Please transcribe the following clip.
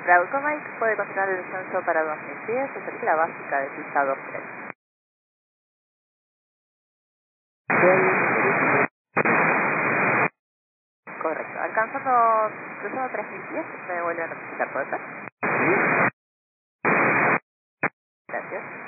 Bravo Mike puede continuar el descenso para 2000 pies, es la básica de pista 23. Correcto, cruzando 3000 pies, me vuelve a notificar, ¿puede ser? Gracias.